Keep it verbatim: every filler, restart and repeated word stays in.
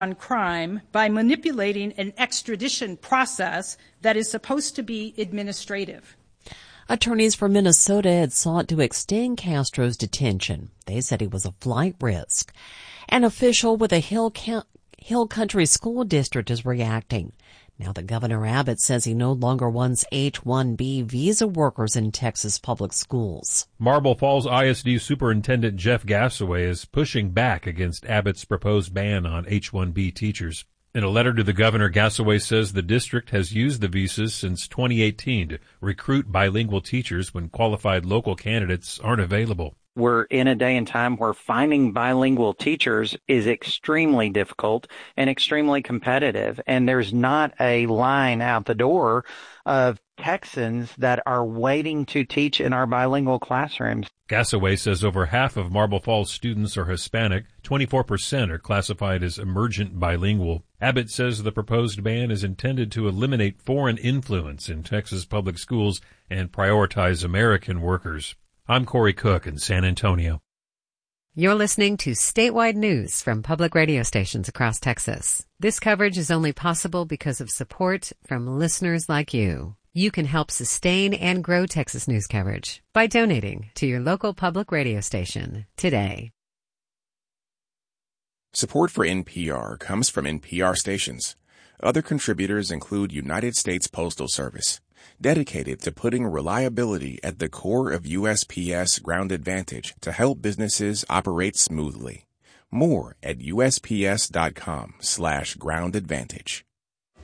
on crime by manipulating an extradition process that is supposed to be administrative. Attorneys for Minnesota had sought to extend Castro's detention. They said he was a flight risk. An official with a Hill, Hill Country School District is reacting now that Governor Abbott says he no longer wants H one B visa workers in Texas public schools. Marble Falls I S D Superintendent Jeff Gassaway is pushing back against Abbott's proposed ban on H one B teachers. In a letter to the governor, Gassaway says the district has used the visas since twenty eighteen to recruit bilingual teachers when qualified local candidates aren't available. We're in a day and time where finding bilingual teachers is extremely difficult and extremely competitive, and there's not a line out the door of Texans that are waiting to teach in our bilingual classrooms. Gassaway says over half of Marble Falls students are Hispanic, twenty-four percent are classified as emergent bilingual. Abbott says the proposed ban is intended to eliminate foreign influence in Texas public schools and prioritize American workers. I'm Corey Cook in San Antonio. You're listening to statewide news from public radio stations across Texas. This coverage is only possible because of support from listeners like you. You can help sustain and grow Texas news coverage by donating to your local public radio station today. Support for N P R comes from N P R stations. Other contributors include United States Postal Service, dedicated to putting reliability at the core of U S P S Ground Advantage to help businesses operate smoothly. More at U S P S dot com slash ground advantage.